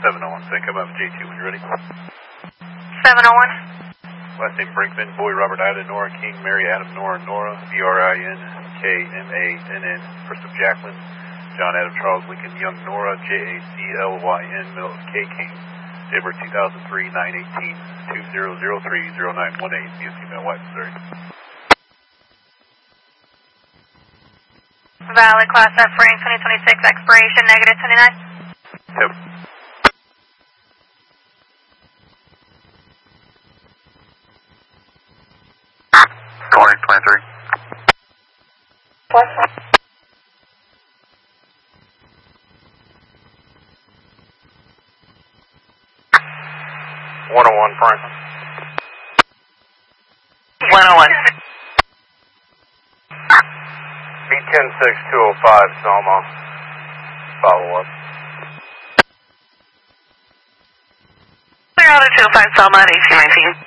701, say come up with J2 when you're ready. 701. Last name Brinkman, boy Robert Ida, Nora King, Mary Adam Nora, Nora, BRINKMANN, first of Jacqueline, John Adam Charles Lincoln Young Nora, JACLYN, middle of K King, January 2003, 918, 2003-0918, be a female white Missouri. Valid Class F range 2026, expiration negative 29. Yep. Going 23. What's that? Franklin. 101. B106-205, Selma. Follow up. Clear out of 205 Selma at AC 19.